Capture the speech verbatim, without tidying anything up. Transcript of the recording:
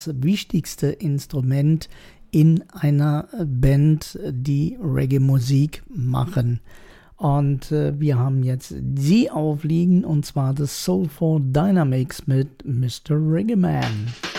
wichtigste Instrument in einer Band, die Reggae-Musik machen. Und äh, wir haben jetzt sie aufliegen, und zwar das Soulful Dynamics mit Mister Reggae Man.